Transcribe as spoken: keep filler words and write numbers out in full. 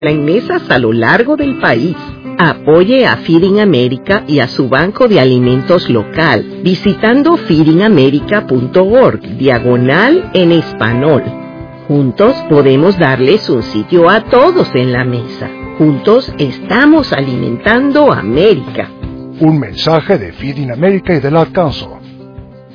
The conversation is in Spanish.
en mesas a lo largo del país. Apoye a Feeding America y a su banco de alimentos local visitando feedingamerica punto org diagonal en español. Juntos podemos darles un sitio a todos en la mesa. Juntos estamos alimentando América. Un mensaje de Feeding America y del Ad Council.